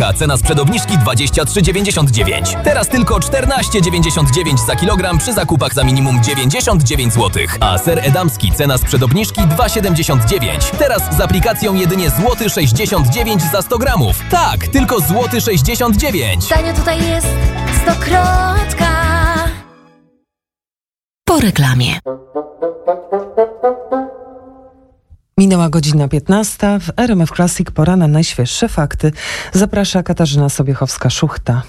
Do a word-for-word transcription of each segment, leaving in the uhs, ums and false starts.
A cena sprzed obniżki dwadzieścia trzy dziewięćdziesiąt dziewięć. Teraz tylko czternaście dziewięćdziesiąt dziewięć za kilogram przy zakupach za minimum dziewięćdziesiąt dziewięć złotych. A ser edamski cena sprzed obniżki dwa siedemdziesiąt dziewięć. Teraz z aplikacją jedynie złoty sześćdziesiąt dziewięć za sto gramów. Tak, tylko złoty sześćdziesiąt dziewięć. Tanio tutaj jest stokrotka. Po reklamie. Minęła godzina piętnasta. W R M F Classic pora na najświeższe fakty. Zaprasza Katarzyna Sobiechowska-Szuchta.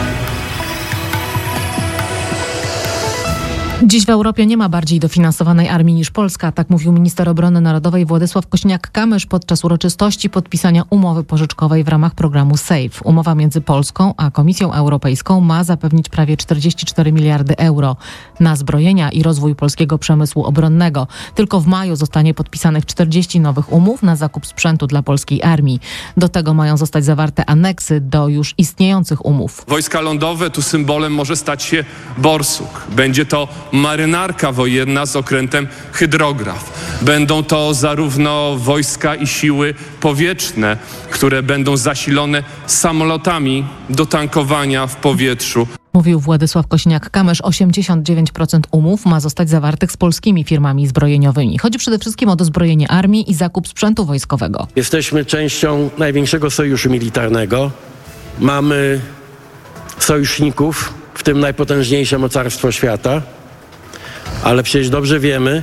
Dziś w Europie nie ma bardziej dofinansowanej armii niż Polska, tak mówił minister obrony narodowej Władysław Kośniak-Kamysz podczas uroczystości podpisania umowy pożyczkowej w ramach programu SAFE. Umowa między Polską a Komisją Europejską ma zapewnić prawie czterdzieści cztery miliardy euro na zbrojenia i rozwój polskiego przemysłu obronnego. Tylko w maju zostanie podpisanych czterdzieści nowych umów na zakup sprzętu dla polskiej armii. Do tego mają zostać zawarte aneksy do już istniejących umów. Wojska lądowe, tu symbolem może stać się borsuk. Będzie to marynarka wojenna z okrętem hydrograf. Będą to zarówno wojska i siły powietrzne, które będą zasilone samolotami do tankowania w powietrzu. Mówił Władysław Kośniak-Kamysz. osiemdziesiąt dziewięć procent umów ma zostać zawartych z polskimi firmami zbrojeniowymi. Chodzi przede wszystkim o dozbrojenie armii i zakup sprzętu wojskowego. Jesteśmy częścią największego sojuszu militarnego. Mamy sojuszników, w tym najpotężniejsze mocarstwo świata. Ale przecież dobrze wiemy,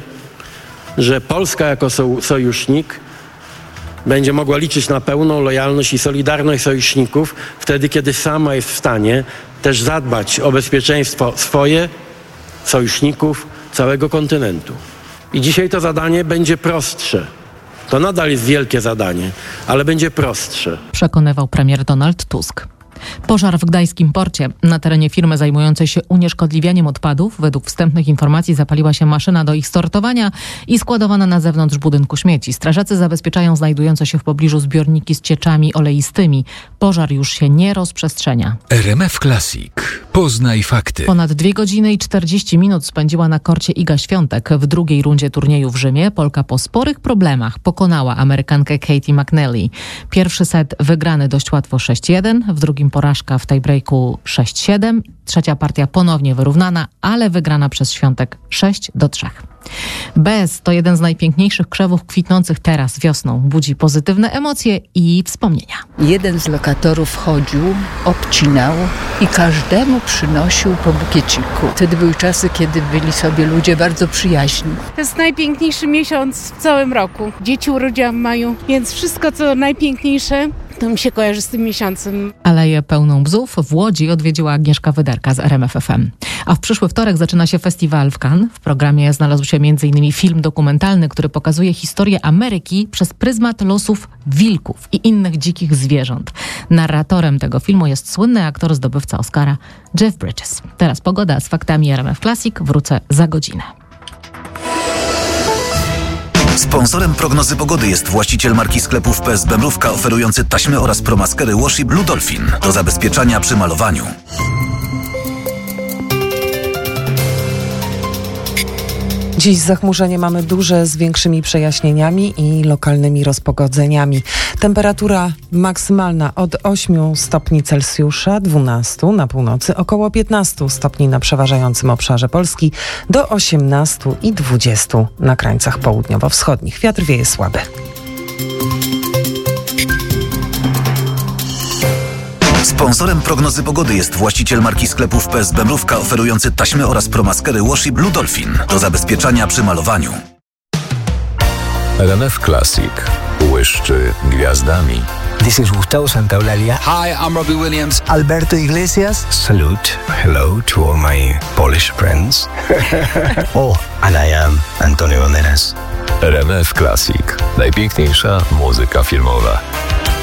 że Polska jako sojusznik będzie mogła liczyć na pełną lojalność i solidarność sojuszników wtedy, kiedy sama jest w stanie też zadbać o bezpieczeństwo swoje, sojuszników, całego kontynentu. I dzisiaj to zadanie będzie prostsze. To nadal jest wielkie zadanie, ale będzie prostsze. Przekonywał premier Donald Tusk. Pożar w gdańskim porcie. Na terenie firmy zajmującej się unieszkodliwianiem odpadów, według wstępnych informacji zapaliła się maszyna do ich sortowania i składowana na zewnątrz budynku śmieci. Strażacy zabezpieczają znajdujące się w pobliżu zbiorniki z cieczami oleistymi. Pożar już się nie rozprzestrzenia. R M F Classic. Poznaj fakty. Ponad dwie godziny i czterdzieści minut spędziła na korcie Iga Świątek. W drugiej rundzie turnieju w Rzymie Polka po sporych problemach pokonała Amerykankę Katie McNally. Pierwszy set wygrany dość łatwo sześć jeden, w drugim porażka w tiebreaku sześć siedem. Trzecia partia ponownie wyrównana, ale wygrana przez Świątek sześć do trzech. Bez to jeden z najpiękniejszych krzewów kwitnących teraz wiosną. Budzi pozytywne emocje i wspomnienia. Jeden z lokatorów chodził, obcinał i każdemu przynosił po bukieciku. Wtedy były czasy, kiedy byli sobie ludzie bardzo przyjaźni. To jest najpiękniejszy miesiąc w całym roku. Dzieci urodziłam w maju, więc wszystko co najpiękniejsze to mi się kojarzy z tym miesiącem. Aleję pełną bzów w Łodzi odwiedziła Agnieszka Wyderka z R M F F M. A w przyszły wtorek zaczyna się festiwal w Cannes. W programie znalazł się między innymi film dokumentalny, który pokazuje historię Ameryki przez pryzmat losów wilków i innych dzikich zwierząt. Narratorem tego filmu jest słynny aktor, zdobywca Oscara Jeff Bridges. Teraz pogoda z faktami R M F Classic. Wrócę za godzinę. Sponsorem prognozy pogody jest właściciel marki sklepów P S B Mrówka, oferujący taśmy oraz promaskery Washi Blue Dolphin do zabezpieczania przy malowaniu. Dziś zachmurzenie mamy duże z większymi przejaśnieniami i lokalnymi rozpogodzeniami. Temperatura maksymalna od ośmiu stopni Celsjusza, dwunastu na północy, około piętnastu stopni na przeważającym obszarze Polski, do osiemnastu i dwudziestu na krańcach południowo-wschodnich. Wiatr wieje słaby. Sponsorem prognozy pogody jest właściciel marki sklepów P S B Mrówka, oferujący taśmy oraz promaskery Washi Blue Dolphin do zabezpieczania przy malowaniu. R M F Classic. Błyszczy gwiazdami. This is Gustavo Santaolalla. Hi, I'm Robbie Williams. Alberto Iglesias. Salute. Hello to all my Polish friends. Oh, and I am Antonio Banderas. R M F Classic. Najpiękniejsza muzyka filmowa.